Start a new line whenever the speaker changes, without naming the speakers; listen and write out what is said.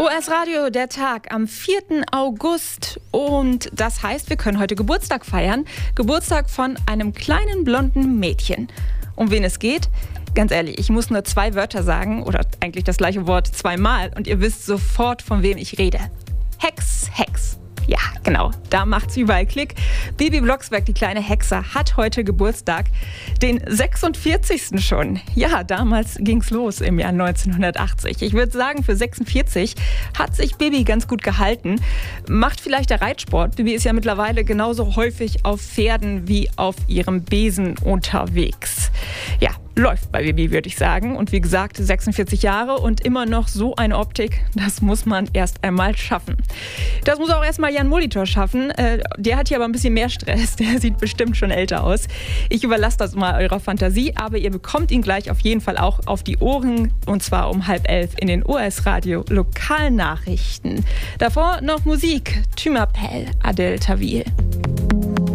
OS Radio, der Tag am 4. August. Und das heißt, wir können heute Geburtstag feiern. Geburtstag von einem kleinen blonden Mädchen. Um wen es geht? Ganz ehrlich, ich muss nur 2 Wörter sagen, oder eigentlich das gleiche Wort 2-mal, und ihr wisst sofort, von wem ich rede. Hex, Hex. Ja, genau, da macht's überall Klick. Bibi Blocksberg, die kleine Hexe, hat heute Geburtstag. Den 46. schon. Ja, damals ging's los im Jahr 1980. Ich würde sagen, für 46 hat sich Bibi ganz gut gehalten. Macht vielleicht der Reitsport. Bibi ist ja mittlerweile genauso häufig auf Pferden wie auf ihrem Besen unterwegs. Ja, läuft bei Bibi, würde ich sagen. Und wie gesagt, 46 Jahre und immer noch so eine Optik, das muss man erst einmal schaffen. Das muss auch erstmal Jan Molitor schaffen. Der hat hier aber ein bisschen mehr Stress. Der sieht bestimmt schon älter aus. Ich überlasse das mal eurer Fantasie, aber ihr bekommt ihn gleich auf jeden Fall auch auf die Ohren. Und zwar um 10:30 in den OS Radio Lokalnachrichten. Davor noch Musik. Tu m'appelles, Adel Tawil.